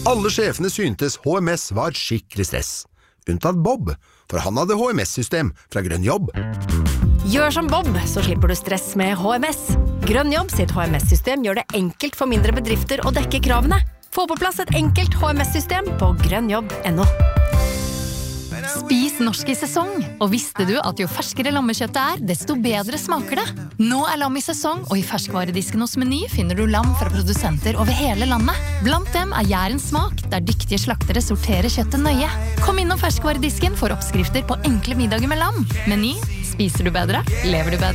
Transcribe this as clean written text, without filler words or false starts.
Alle sjefene syntes HMS var skikkelig stress. Unntatt Bob, for han hadde HMS-system fra Grønn Jobb. Gjør som Bob, så slipper du stress med HMS. Grønn Jobb sitt HMS-system gjør det enkelt for mindre bedrifter å dekke kravene. Få på plass et enkelt HMS-system på grønnjobb.no. Spis norsk i sesong, og visste du at jo ferskere lammekjøttet desto bedre smaker det? Nå lam i sesong, og i ferskvaredisken hos Meny finner du lam fra produsenter over hele landet. Blant dem Jærens smak, der dyktige slaktere sorterer kjøttet nøye. Kom innom ferskvaredisken for oppskrifter på enkle middager med lam. Meny, spiser du bedre, lever du bedre.